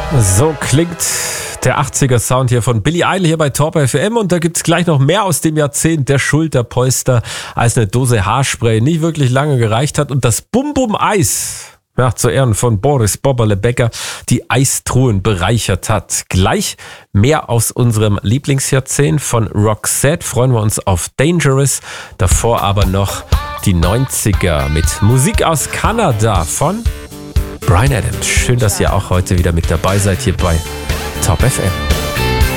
So klingt der 80er-Sound hier von Billy Idol hier bei Top FM. Und da gibt's gleich noch mehr aus dem Jahrzehnt. Der Schulterpolster, als eine Dose Haarspray nicht wirklich lange gereicht hat. Und das Bum-Bum-Eis, ja, zu Ehren von Boris Bobberle-Becker, die Eistruhen bereichert hat. Gleich mehr aus unserem Lieblingsjahrzehnt von Roxette. Freuen wir uns auf Dangerous. Davor aber noch die 90er mit Musik aus Kanada von Bryan Adams. Schön, dass ihr auch heute wieder mit dabei seid hier bei Top FM.